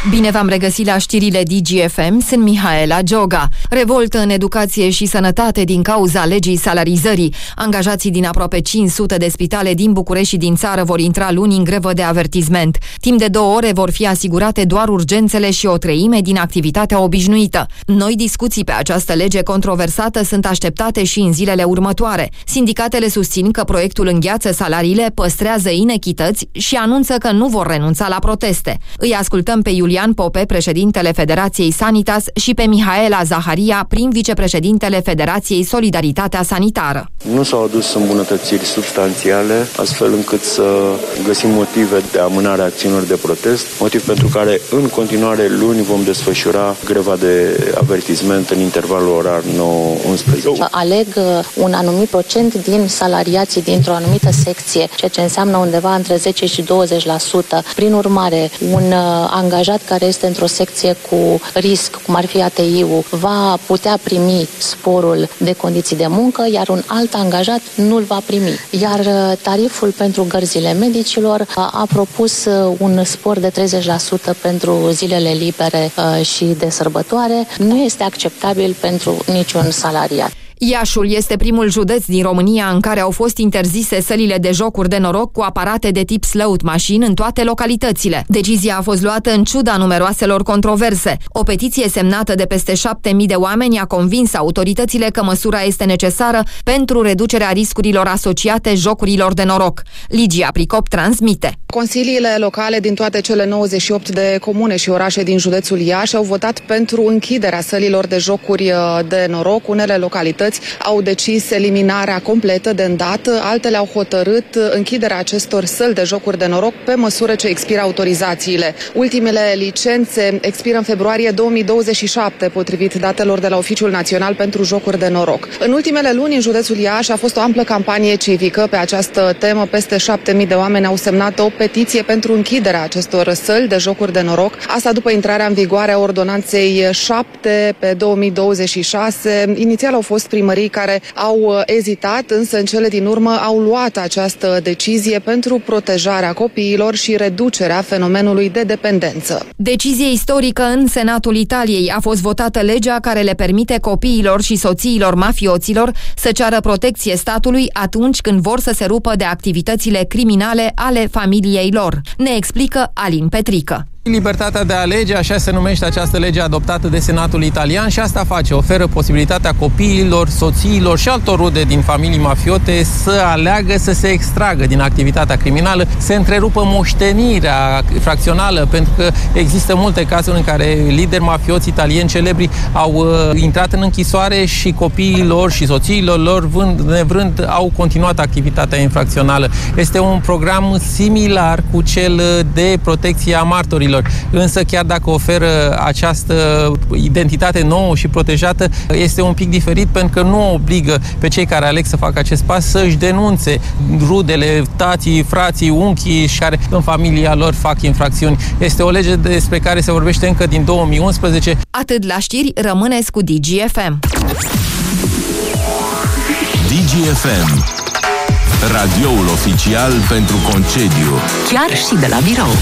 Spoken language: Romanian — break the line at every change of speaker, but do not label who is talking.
Bine v-am regăsit la știrile DGFM, sunt Mihaela Gioga. Revoltă în educație și sănătate din cauza legii salarizării. Angajații din aproape 500 de spitale din București și din țară vor intra luni în grevă de avertisment. Timp de 2 ore vor fi asigurate doar urgențele și o treime din activitatea obișnuită. Noi discuții pe această lege controversată sunt așteptate și în zilele următoare. Sindicatele susțin că proiectul îngheață salariile, păstrează inechități și anunță că nu vor renunța la proteste. Îi ascultăm pe Iulian Pope, președintele Federației Sanitas, și pe Mihaela Zaharia, prim vicepreședintele Federației Solidaritatea Sanitară.
Nu s-au adus îmbunătățiri substanțiale, astfel încât să găsim motive de amânare a acțiunilor de protest, motiv pentru care în continuare luni vom desfășura greva de avertisment în intervalul orar 9-11.
Aleg un anumit procent din salariații dintr-o anumită secție, ceea ce înseamnă undeva între 10 și 20%. Prin urmare, un angajat care este într-o secție cu risc, cum ar fi ATI-ul, va putea primi sporul de condiții de muncă, iar un alt angajat nu-l va primi. Iar tariful pentru gărzile medicilor a propus un spor de 30% pentru zilele libere și de sărbătoare. Nu este acceptabil pentru niciun salariat.
Iașul este primul județ din România în care au fost interzise sălile de jocuri de noroc cu aparate de tip slot machine în toate localitățile. Decizia a fost luată în ciuda numeroaselor controverse. O petiție semnată de peste 7.000 de oameni a convins autoritățile că măsura este necesară pentru reducerea riscurilor asociate jocurilor de noroc. Ligia Pricop transmite.
Consiliile locale din toate cele 98 de comune și orașe din județul Iași au votat pentru închiderea sălilor de jocuri de noroc. Unele localități au decis eliminarea completă de îndată, altele au hotărât închiderea acestor săli de jocuri de noroc pe măsură ce expiră autorizațiile. Ultimele licențe expiră în februarie 2027, potrivit datelor de la Oficiul Național pentru Jocuri de Noroc. În ultimele luni, în județul Iași a fost o amplă campanie civică pe această temă. Peste 7.000 de oameni au semnat o petiție pentru închiderea acestor săli de jocuri de noroc. Asta după intrarea în vigoare a ordonanței 7 pe 2026. Inițial au fost primării care au ezitat, însă în cele din urmă au luat această decizie pentru protejarea copiilor și reducerea fenomenului de dependență.
Decizie istorică în Senatul Italiei. A fost votată legea care le permite copiilor și soțiilor mafioților să ceară protecție statului atunci când vor să se rupă de activitățile criminale ale familiei lor. Ne explică Alin Petrică.
Libertatea de a alege, așa se numește această lege adoptată de Senatul italian, și asta face, oferă posibilitatea copiilor, soțiilor și altor rude din familii mafiote să aleagă să se extragă din activitatea criminală, să întrerupă moștenirea fracțională, pentru că există multe cazuri în care lideri mafioți italieni celebri au intrat în închisoare și copiilor și soțiilor lor, nevrând, au continuat activitatea infracțională. Este un program similar cu cel de protecție a martorilor. Însă chiar dacă oferă această identitate nouă și protejată, este un pic diferit, pentru că nu obligă pe cei care aleg să facă acest pas să-și denunțe rudele, tații, frații, unchii și care în familia lor fac infracțiuni. Este o lege despre care se vorbește încă din 2011.
Atât la știri, rămâneți cu DGFM.
DGFM, radioul oficial pentru concediu.
Chiar și de la birou.